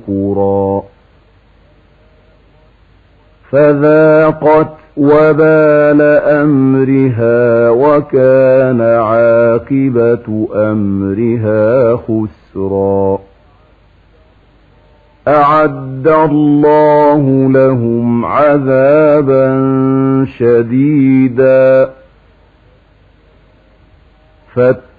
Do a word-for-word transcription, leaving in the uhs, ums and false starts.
نكرا فذاقت وبال أمرها وكان عاقبة أمرها خسرا أعد الله لهم عذابا شديدا